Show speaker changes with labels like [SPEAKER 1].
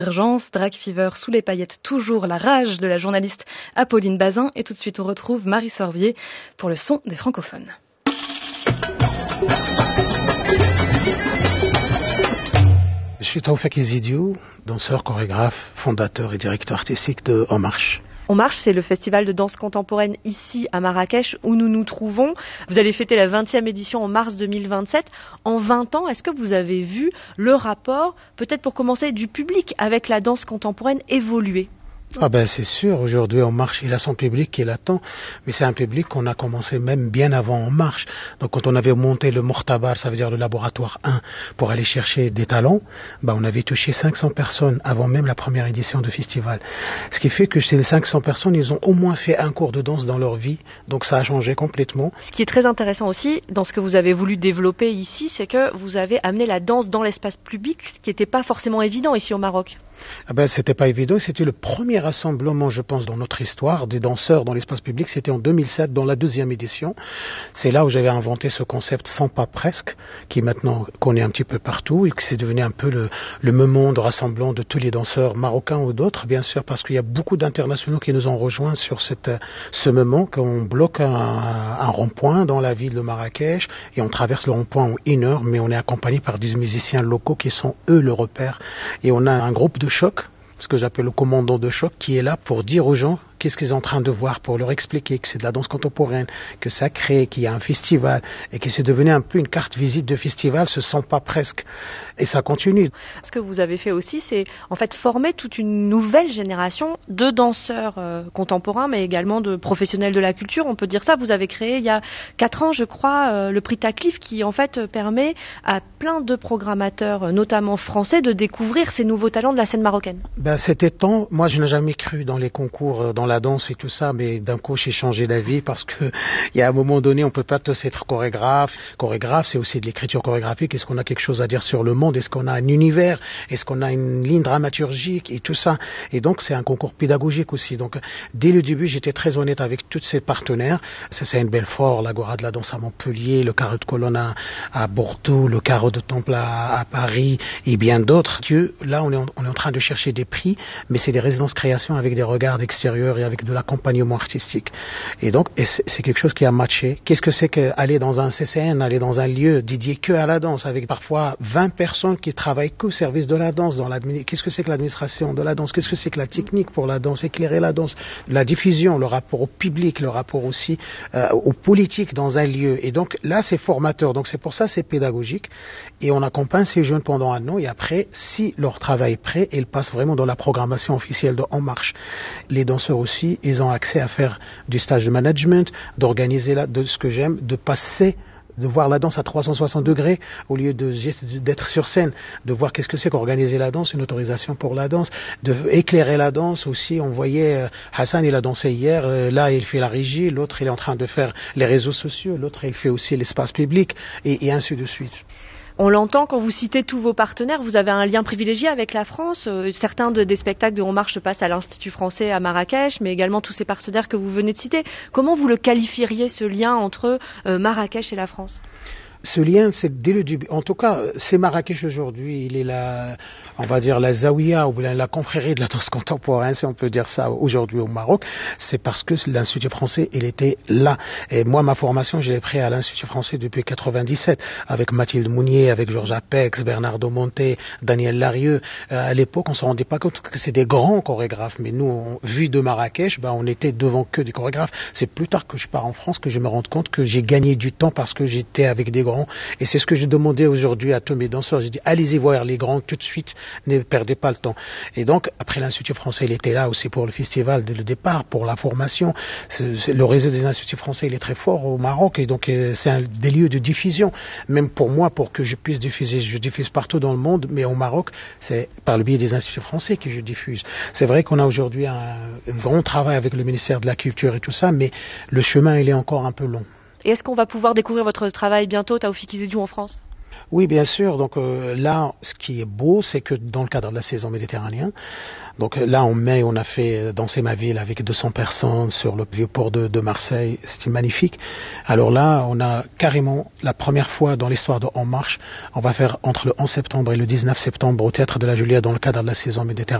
[SPEAKER 1] Urgence, Drag Fever sous les paillettes, toujours la rage de la journaliste Apolline Bazin. Et tout de suite, on retrouve Marie Sorbier pour le son des francophones.
[SPEAKER 2] Je suis Taoufik Ezidiou, danseur, chorégraphe, fondateur et directeur artistique de En Marche.
[SPEAKER 3] En Marche, c'est le festival de danse contemporaine ici à Marrakech où nous nous trouvons. Vous allez fêter la 20e édition en mars 2027. En 20 ans, est-ce que vous avez vu le rapport, peut-être pour commencer, du public avec la danse contemporaine évoluer ?
[SPEAKER 2] Ah ben c'est sûr, aujourd'hui En Marche, il a son public qui l'attend, mais c'est un public qu'on a commencé même bien avant En Marche. Donc quand on avait monté le Mortabar, ça veut dire le laboratoire 1, pour aller chercher des talents, on avait touché 500 personnes avant même la première édition du festival. Ce qui fait que ces 500 personnes, ils ont au moins fait un cours de danse dans leur vie, donc ça a changé complètement.
[SPEAKER 3] Ce qui est très intéressant aussi, dans ce que vous avez voulu développer ici, c'est que vous avez amené la danse dans l'espace public, ce qui n'était pas forcément évident ici au Maroc.
[SPEAKER 2] C'était pas évident, c'était le premier rassemblement, je pense, dans notre histoire des danseurs dans l'espace public, c'était en 2007, dans la 2e édition. C'est là où j'avais inventé ce concept sans pas presque, qui maintenant connaît un petit peu partout, et que c'est devenu un peu le moment de rassemblement de tous les danseurs marocains ou d'autres, bien sûr, parce qu'il y a beaucoup d'internationaux qui nous ont rejoints sur ce moment, qu'on bloque un rond-point dans la ville de Marrakech, et on traverse le rond-point en 1 heure, mais on est accompagné par des musiciens locaux qui sont eux le repère, et on a un groupe de choc, ce que j'appelle le commandant de choc, qui est là pour dire aux gens qu'est-ce qu'ils sont en train de voir, pour leur expliquer que c'est de la danse contemporaine, que ça crée, qu'il y a un festival, et que c'est devenu un peu une carte visite de festival, ce sont pas presque. Et ça continue.
[SPEAKER 3] Ce que vous avez fait aussi, c'est en fait former toute une nouvelle génération de danseurs contemporains, mais également de professionnels de la culture. On peut dire ça. Vous avez créé il y a 4 ans, je crois, le prix Taclif, qui en fait permet à plein de programmateurs, notamment français, de découvrir ces nouveaux talents de la scène marocaine.
[SPEAKER 2] C'était temps. Moi, je n'ai jamais cru dans les concours, dans la danse et tout ça, mais d'un coup, j'ai changé d'avis parce que il y a un moment donné, on peut pas tous être chorégraphe. Chorégraphe, c'est aussi de l'écriture chorégraphique. Est-ce qu'on a quelque chose à dire sur le monde? Est-ce qu'on a un univers? Est-ce qu'on a une ligne dramaturgique et tout ça? Et donc, c'est un concours pédagogique aussi. Donc, dès le début, j'étais très honnête avec tous ces partenaires. C'est une Belfort, l'Agora de la danse à Montpellier, le Carreau de Colonne à Bordeaux, le Carreau de Temple à Paris et bien d'autres. Là, on est en train de chercher des prix, mais c'est des résidences création avec des regards d'extérieur et avec de l'accompagnement artistique. Et donc, c'est quelque chose qui a matché. Qu'est-ce que c'est qu'aller dans un CCN, aller dans un lieu dédié que à la danse, avec parfois 20 personnes qui travaillent qu'au service de la danse, qu'est-ce que c'est que l'administration de la danse, qu'est-ce que c'est que la technique pour la danse, éclairer la danse, la diffusion, le rapport au public, le rapport aussi aux politiques dans un lieu. Et donc, là, c'est formateur. Donc, c'est pour ça, c'est pédagogique. Et on accompagne ces jeunes pendant 1 an. Et après, si leur travail est prêt, ils passent vraiment dans la programmation officielle de En Marche. Les danseurs aussi, ils ont accès à faire du stage de management, d'organiser de ce que j'aime, de voir la danse à 360 degrés au lieu d'être sur scène, de voir qu'est-ce que c'est qu'organiser la danse, une autorisation pour la danse, de éclairer la danse aussi. On voyait Hassan, il a dansé hier, là il fait la régie, l'autre il est en train de faire les réseaux sociaux, l'autre il fait aussi l'espace public et ainsi de suite.
[SPEAKER 3] On l'entend quand vous citez tous vos partenaires, vous avez un lien privilégié avec la France. Certains des spectacles de En Marche passent à l'Institut français à Marrakech, mais également tous ces partenaires que vous venez de citer. Comment vous le qualifieriez, ce lien entre Marrakech et la France ?
[SPEAKER 2] Ce lien, c'est dès le début. En tout cas, c'est Marrakech aujourd'hui. Il est on va dire la Zawiya ou la confrérie de la danse contemporaine, si on peut dire ça aujourd'hui au Maroc. C'est parce que l'Institut français, il était là. Et moi, ma formation, je l'ai pris à l'Institut français depuis 97, avec Mathilde Mounier, avec Georges Apex, Bernardo Monte, Daniel Larieux. À l'époque, on se rendait pas compte que c'est des grands chorégraphes. Mais nous, vu de Marrakech, on était devant que des chorégraphes. C'est plus tard que je pars en France que je me rends compte que j'ai gagné du temps parce que j'étais avec des grands. Et c'est ce que je demandais aujourd'hui à tous mes danseurs. J'ai dit, allez-y voir les grands tout de suite, ne perdez pas le temps. Et donc, après l'Institut français, il était là aussi pour le festival dès le départ, pour la formation. Le réseau des instituts français, il est très fort au Maroc, et donc c'est des lieux de diffusion. Même pour moi, pour que je puisse diffuser, je diffuse partout dans le monde, mais au Maroc, c'est par le biais des instituts français que je diffuse. C'est vrai qu'on a aujourd'hui un grand travail avec le ministère de la Culture et tout ça, mais le chemin, il est encore un peu long.
[SPEAKER 3] Et est-ce qu'on va pouvoir découvrir votre travail bientôt, Taoufik Ezidiou, en France ?
[SPEAKER 2] Oui, bien sûr. Donc là, ce qui est beau, c'est que dans le cadre de la saison méditerranéenne, donc là en mai, on a fait Danser ma ville avec 200 personnes sur le vieux port de Marseille. C'était magnifique. Alors là, on a carrément la première fois dans l'histoire de En Marche, on va faire entre le 11 septembre et le 19 septembre au Théâtre de la Juliette dans le cadre de la saison méditerranéenne